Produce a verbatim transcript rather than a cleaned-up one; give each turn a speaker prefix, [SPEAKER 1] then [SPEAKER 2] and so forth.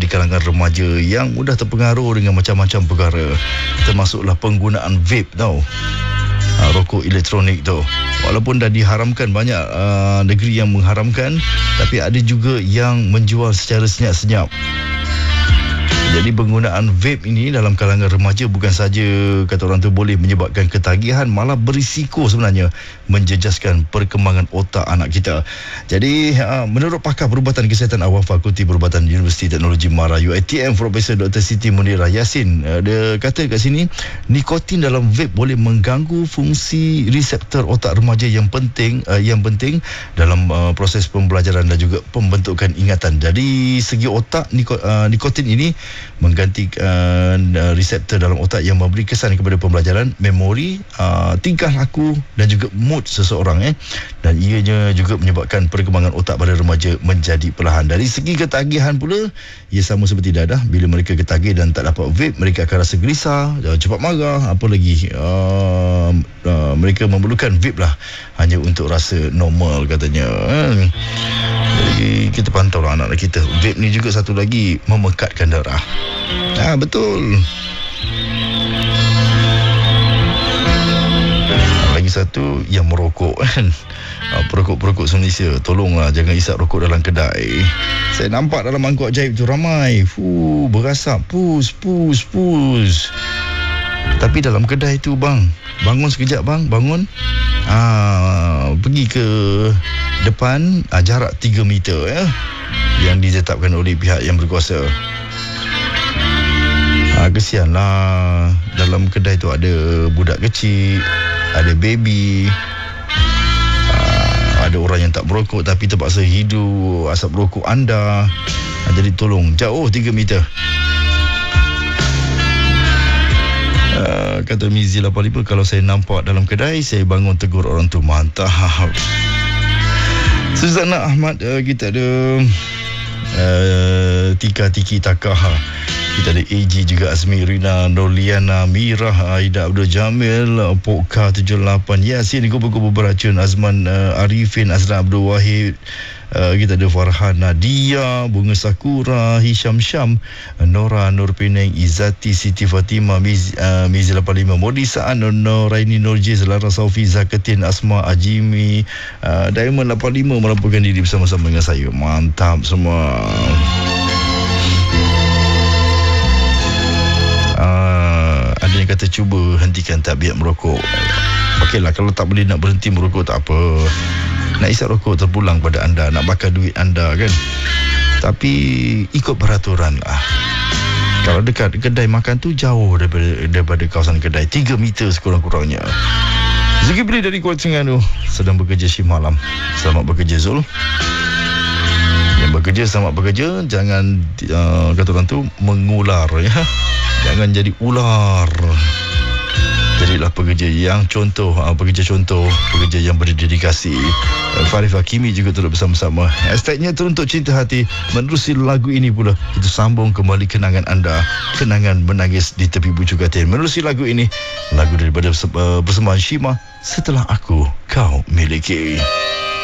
[SPEAKER 1] kalangan remaja yang mudah terpengaruh dengan macam-macam perkara, termasuklah penggunaan vape tau, ha, rokok elektronik tu. Walaupun dah diharamkan, banyak uh, negeri yang mengharamkan, tapi ada juga yang menjual secara senyap-senyap. Jadi penggunaan vape ini dalam kalangan remaja bukan saja kata orang tu boleh menyebabkan ketagihan, malah berisiko sebenarnya menjejaskan perkembangan otak anak kita. Jadi menurut pakar perubatan kesihatan awam Fakulti Perubatan Universiti Teknologi Mara U I T M, Profesor Doktor Siti Munirah Yassin, dia kata kat sini nikotin dalam vape boleh mengganggu fungsi reseptor otak remaja yang penting yang penting dalam proses pembelajaran dan juga pembentukan ingatan. Dari segi otak, nikotin ini menggantikan uh, reseptor dalam otak yang memberi kesan kepada pembelajaran, memori, uh, tingkah laku dan juga mood seseorang eh. Dan ianya juga menyebabkan perkembangan otak pada remaja menjadi perlahan. Dari segi ketagihan pula, ia sama seperti dadah. Bila mereka ketagih dan tak dapat vape, mereka akan rasa gelisah, cepat marah, apa lagi uh, uh, mereka memerlukan vape lah hanya untuk rasa normal katanya. hmm. Jadi kita pantau lah anak-anak kita. Vape ni juga satu lagi memekatkan darah. Ah, betul. Lagi satu yang merokok kan. Ah, perokok-perokok Malaysia, tolonglah jangan isap rokok dalam kedai. Saya nampak dalam mangkuk ajaib tu ramai, fuh, berasap, pus, pus, pus. Tapi dalam kedai tu bang, bangun sekejap bang, bangun. Ah, pergi ke depan, ah, jarak tiga meter ya, yang ditetapkan oleh pihak yang berkuasa. Ah, kesianlah, dalam kedai tu ada budak kecil, ada baby, ah, ada orang yang tak berokok tapi terpaksa hidu asap rokok anda. ah, Jadi tolong jauh tiga meter. Uh, kata Mizi lapan lima, kalau saya nampak dalam kedai, saya bangun tegur orang tu. Mantap. Suzana Ahmad, uh, kita ada uh, Tika Tiki Taka, kita ada A G juga, Azmi Rina, Noliana, Mirah, Aida Abdul Jamil, Pokka tujuh lapan, Yasin, Kubu-Kubu Beracun, Azman, uh, Arifin, Azlan Abdul Wahid, Uh, kita ada Farhan Nadia, Bunga Sakura, Hisham Syam, Nora Nur Penang, Izzati Siti Fatimah, Miz, uh, Mizi lapan lima, Modi Sa'an, Noraini Nurjiz, Lara Saufi, Zakatin, Asma Ajimi, uh, Diamond lapan lima melaporkan diri bersama-sama dengan saya. Mantap semua. Uh, ada yang kata cuba hentikan tabiat merokok. Okeylah, kalau tak boleh nak berhenti merokok tak apa. Nak isap rokok terpulang pada anda, nak bakar duit anda kan. Tapi ikut peraturan lah. Kalau dekat kedai makan tu, jauh daripada, daripada kawasan kedai, tiga meter sekurang-kurangnya. Zulkifli dari Kuala Terengganu sedang bekerja shift malam. Selamat bekerja Zul. Yang bekerja selamat bekerja. Jangan uh, kata orang tu mengular ya. Jangan jadi ular. Jadilah pekerja yang contoh, uh, pekerja contoh, pekerja yang berdedikasi. uh, Farif Hakimi juga turut bersama-sama. Hashtagnya Teruntuk Cinta Hati. Menerusi lagu ini pula, kita sambung kembali kenangan anda, kenangan menangis di tepi bucu katil. Menerusi lagu ini, lagu daripada uh, persembahan Shima, Setelah Aku Kau Miliki.